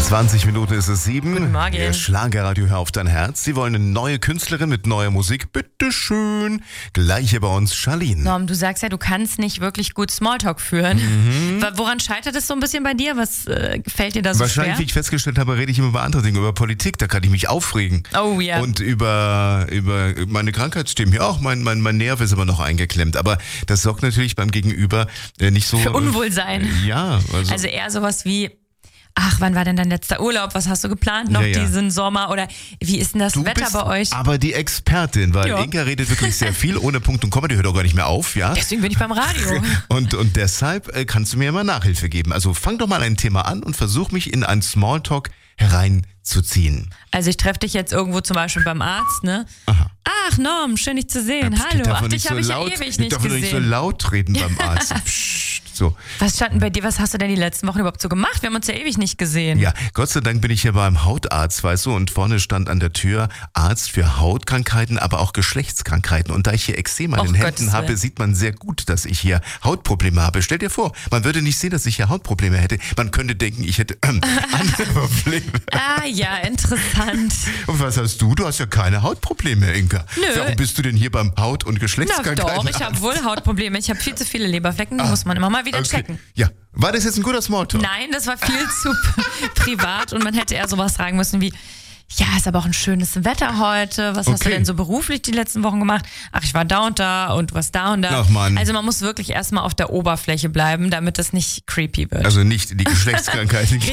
20 Minuten ist es 7. Guten Morgen. Der Schlagerradio Hör auf dein Herz. Sie wollen eine neue Künstlerin mit neuer Musik. Bitteschön. Gleich hier bei uns Charlene. Norm, du sagst ja, du kannst nicht wirklich gut Smalltalk führen. Woran scheitert es so ein bisschen bei dir? Was gefällt dir da so Wahrscheinlich, wie schwer? ich festgestellt habe, rede ich immer über andere Dinge, über Politik, da kann ich mich aufregen. Oh ja. Und über meine Krankheitsthemen. Ja, auch mein Nerv ist immer noch eingeklemmt. Aber das sorgt natürlich beim Gegenüber nicht so... Für Unwohlsein. Ja. Also eher sowas wie, ach, wann war denn dein letzter Urlaub? Was hast du geplant noch Ja. diesen Sommer? Oder wie ist denn das Du Wetter bist bei euch? aber die Expertin, weil Ja. Inka redet wirklich sehr viel, ohne Punkt und Komma, die hört auch gar nicht mehr auf, ja? Deswegen bin ich beim Radio. Und deshalb kannst du mir immer Nachhilfe geben. Also fang doch mal ein Thema an und versuch mich in einen Smalltalk hereinzuziehen. Also ich treffe dich jetzt irgendwo zum Beispiel beim Arzt, ne? Aha. Ach Norm, schön dich zu sehen. Hallo, ach dich habe ich ja ewig nicht darf doch nicht so gesehen. laut reden beim Arzt. Psst, so. Was stand denn bei dir, was hast du denn die letzten Wochen überhaupt so gemacht? Wir haben uns ja ewig nicht gesehen. Ja, Gott sei Dank bin ich hier beim Hautarzt, weißt du, und vorne stand an der Tür Arzt für Hautkrankheiten, aber auch Geschlechtskrankheiten. Und da ich hier Extrem an den Händen Gottes habe, Willen. sieht man sehr gut, dass ich hier Hautprobleme habe. Stell dir vor, man würde nicht sehen, dass ich hier Hautprobleme hätte. Man könnte denken, ich hätte andere Probleme. Ah ja, interessant. Und was hast du? Du hast ja keine Hautprobleme, Inka. Nö. Warum bist du denn hier beim Haut- und Na Geschlechtskrankheiten? doch, ich habe wohl Hautprobleme. Ich habe viel zu viele Leberflecken, die muss man immer mal wieder checken. Ja, war das jetzt ein guter Smalltalk? Nein, das war viel zu privat und man hätte eher sowas sagen müssen wie, ja, ist aber auch ein schönes Wetter heute. Was hast du Okay. denn so beruflich die letzten Wochen gemacht? Ach, ich war da und da und du warst da und da. Ach, Mann. Also man muss wirklich erstmal auf der Oberfläche bleiben, damit das nicht creepy wird. Also nicht die Geschlechtskrankheiten.